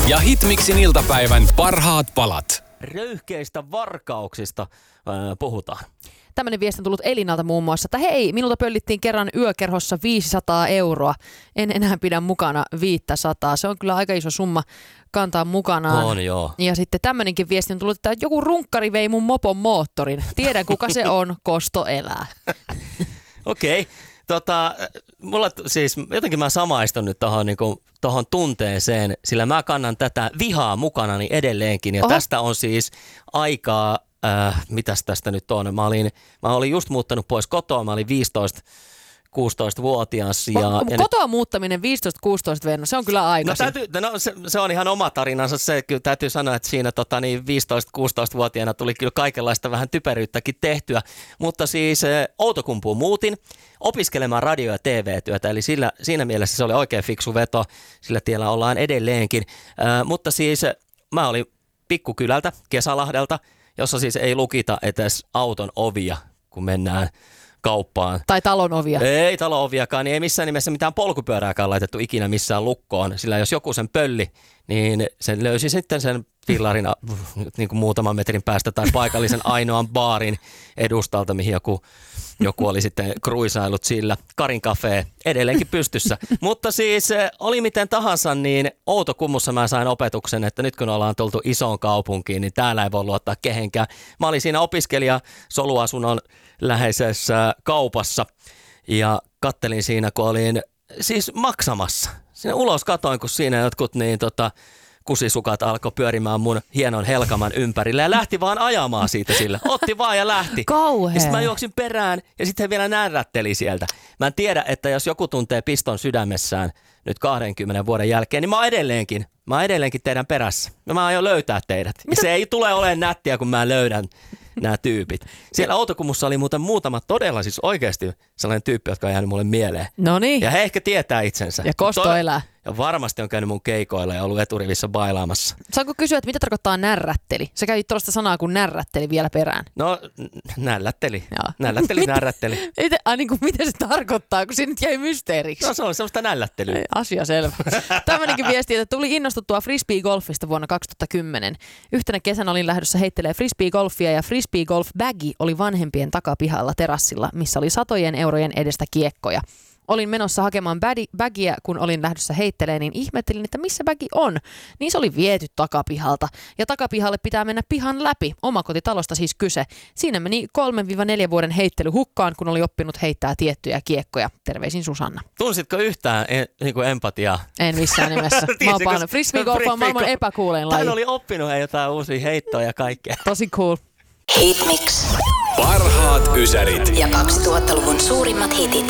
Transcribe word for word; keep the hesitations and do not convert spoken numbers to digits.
ja Hitmixin iltapäivän parhaat palat. Röyhkeistä varkauksista äh, puhutaan. Tämmöinen viesti on tullut Elinalta muun muassa, että hei, minulta pöllittiin kerran yökerhossa viisisataa euroa. En enää pidä mukana viisisataa. Se on kyllä aika iso summa kantaa mukanaan. On joo. Ja sitten tämmöinenkin viesti on tullut, että joku runkkari vei mun mopon moottorin. Tiedän kuka se on, kosto elää. Okei. Okay. Tota, mulla siis jotenkin mä samaistun nyt tohon, niinku, tohon tunteeseen, sillä mä kannan tätä vihaa mukanani edelleenkin. Ja Oho. tästä on siis aikaa, äh, mitäs tästä nyt on? Mä olin, mä olin just muuttanut pois kotoa, mä olin viisitoista kuusitoista-vuotias. Ja, Va- ja kotoa nyt muuttaminen viisitoista kuusitoista Venno, se on kyllä aikaisin. No, täytyy, no se, se on ihan oma tarinansa, se kyllä täytyy sanoa, että siinä tota, niin viisitoista kuusitoista-vuotiaana tuli kyllä kaikenlaista vähän typeryyttäkin tehtyä, mutta siis eh, Outokumpuun muutin opiskelemaan radio- ja T V-työtä, eli sillä, siinä mielessä se oli oikein fiksu veto, sillä tiellä ollaan edelleenkin, äh, mutta siis eh, mä olin pikkukylältä, Kesälahdelta, jossa siis ei lukita edes auton ovia, kun mennään kauppaan. Tai talon ovia. Ei talon oviakaan, niin ei missään nimessä mitään polkupyörääkään laitettu ikinä missään lukkoon, sillä jos joku sen pölli, niin sen löysi sitten sen fillarin niin kuin muutaman metrin päästä tai paikallisen ainoan baarin edustalta, mihin joku, joku oli sitten kruisailut sillä. Karin Cafe edelleenkin pystyssä. Mutta siis oli miten tahansa, niin Outokummussa mä sain opetuksen, että nyt kun ollaan tultu isoon kaupunkiin, niin täällä ei voi luottaa kehenkään. Mä olin siinä opiskelija soluasunnon läheisessä kaupassa ja kattelin siinä, kun olin siis maksamassa. Sinne ulos katoin, kun siinä jotkut niin tota, kusisukat alkoi pyörimään mun hienon helkaman ympärille ja lähti vaan ajamaan siitä sillä. Otti vaan ja lähti. Kauhea. Ja sitten mä juoksin perään ja sitten he vielä närrätteli sieltä. Mä en tiedä, että jos joku tuntee piston sydämessään nyt kahdenkymmenen vuoden jälkeen, niin mä oon edelleenkin, mä oon edelleenkin teidän perässä. Ja mä aion löytää teidät. Ja se ei tule olemaan nättiä, kun mä löydän nämä tyypit. Siellä Outokummussa oli muuten muutama todella siis oikeasti sellainen tyyppi, jotka on jäänyt mulle mieleen. No niin. Ja he ehkä tietää itsensä. Ja kosto Tod- elää. Ja varmasti on käynyt mun keikoilla ja ollut eturivissä bailaamassa. Saanko kysyä, että mitä tarkoittaa närrätteli? Sä käytit tuollaista sanaa kuin närrätteli vielä perään. No, nällätteli. Joo. Nällätteli, Mitä? närrätteli. Ite, ai niin kuin, mitä se tarkoittaa, kun se nyt jäi mysteeriksi? No se on semmoista nällättelyä. Ei, asia selvä. Tämmöinenkin viesti, että tuli innostuttua frisbee-golfista vuonna kaksituhattakymmenen. Yhtenä kesänä olin lähdössä heittelee frisbee-golfia ja frisbee-golf-bagi oli vanhempien takapihalla terassilla, missä oli satojen eurojen edestä kiekkoja. Olin menossa hakemaan bagia, kun olin lähdössä heittelemään, niin ihmettelin, että missä bagi on. Niin se oli viety takapihalta. Ja takapihalle pitää mennä pihan läpi. Omakotitalosta siis kyse. Siinä meni kolmesta neljään vuoden heittely hukkaan, kun oli oppinut heittää tiettyjä kiekkoja. Terveisin Susanna. Tunsitko yhtään en, niin kuin empatiaa? En missään nimessä. Mä oon paljon. Frisbee-golf on maailman epäkuulein laji. Hän oli oppinut hei, jotain uusia heittoja ja kaikkea. Tosi cool. Hitmix. Parhaat ysärit. Ja kaksituhattaluvun suurimmat hitit.